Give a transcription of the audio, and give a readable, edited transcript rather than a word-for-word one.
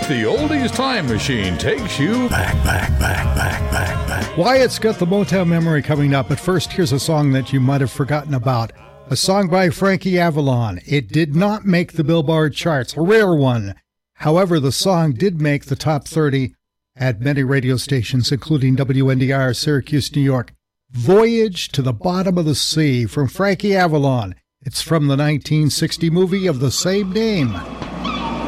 the oldies time machine takes you back. Wyatt's got the Motown memory coming up, but first here's a song that you might have forgotten about. A song by Frankie Avalon. It did not make the Billboard charts, a rare one. However, the song did make the top 30 at many radio stations, including WNDR, Syracuse, New York. Voyage to the Bottom of the Sea from Frankie Avalon. It's from the 1960 movie of the same name.